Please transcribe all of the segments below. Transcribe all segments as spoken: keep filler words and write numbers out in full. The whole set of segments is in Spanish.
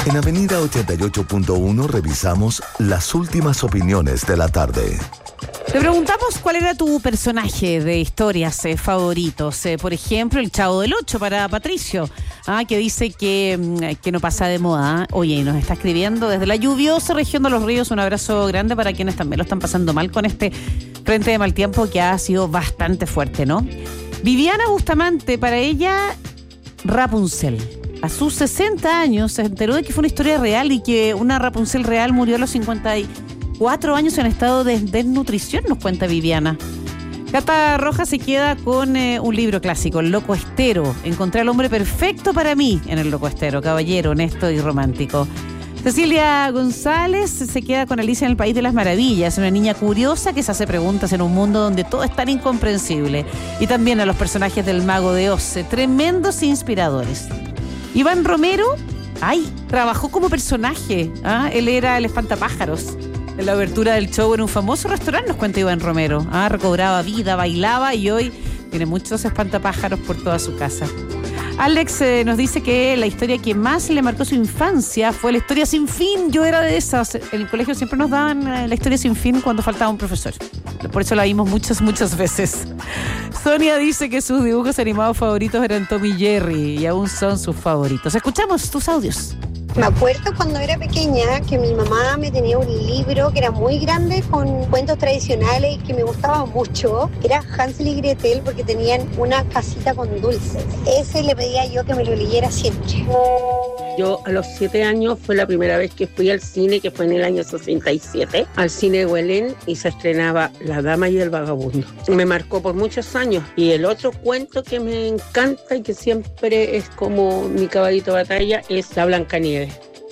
En Avenida ochenta y ocho punto uno revisamos las últimas opiniones de la tarde. Te preguntamos cuál era tu personaje de historias eh, favoritos. Eh, por ejemplo, el Chavo del Ocho para Patricio, ah, que dice que, que no pasa de moda. Oye, y nos está escribiendo desde la lluviosa región de Los Ríos. Un abrazo grande para quienes también lo están pasando mal con este frente de mal tiempo que ha sido bastante fuerte, ¿no? Viviana Bustamante, para ella, Rapunzel. A sus sesenta años se enteró de que fue una historia real y que una Rapunzel real murió a los cincuenta y cuatro años en estado de desnutrición, nos cuenta Viviana. Cata Rojas se queda con eh, un libro clásico, El Loco Estero. Encontré al hombre perfecto para mí en El Loco Estero, caballero, honesto y romántico. Cecilia González se queda con Alicia en el País de las Maravillas, una niña curiosa que se hace preguntas en un mundo donde todo es tan incomprensible. Y también a los personajes del Mago de Oz, tremendos e inspiradores. Iván Romero, ay, trabajó como personaje, ¿ah? Él era el espantapájaros en la abertura del show en un famoso restaurante, nos cuenta Iván Romero. Ah, recobraba vida, bailaba y hoy tiene muchos espantapájaros por toda su casa. Alex eh, nos dice que la historia que más le marcó su infancia fue La Historia Sin Fin. Yo era de esas. En el colegio siempre nos daban eh, La Historia Sin Fin cuando faltaba un profesor. Por eso la vimos muchas, muchas veces. Sonia dice que sus dibujos animados favoritos eran Tom y Jerry y aún son sus favoritos. Escuchamos tus audios. Me acuerdo cuando era pequeña que mi mamá me tenía un libro que era muy grande con cuentos tradicionales que me gustaba mucho. Era Hansel y Gretel porque tenían una casita con dulces. Ese le pedía yo que me lo leyera siempre. Yo a los siete años fue la primera vez que fui al cine, que fue en el año sesenta y siete, al cine de Huelén, y se estrenaba La Dama y el Vagabundo. Me marcó por muchos años. Y el otro cuento que me encanta y que siempre es como mi caballito de batalla es La Blancanieves.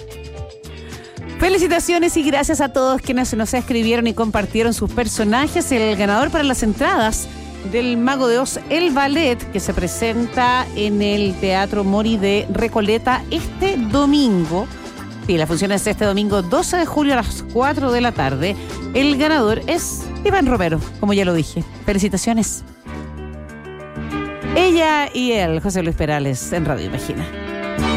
Felicitaciones y gracias a todos quienes nos escribieron y compartieron sus personajes. El ganador para las entradas del Mago de Oz, el ballet, que se presenta en el Teatro Mori de Recoleta este domingo. Sí, la función es este domingo doce de julio a las cuatro de la tarde. El ganador es Iván Romero, como ya lo dije. Felicitaciones. Ella y él, José Luis Perales, en Radio Imagina.